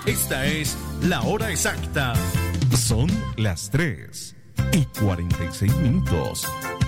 Esta es la hora exacta. Son las 3:46.